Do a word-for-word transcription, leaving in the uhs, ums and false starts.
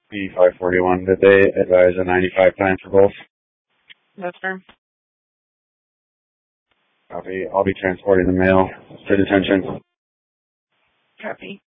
B five forty-one. Did they advise a ninety-five time for both? Yes, sir. Copy. I'll be transporting the mail for detention. Copy.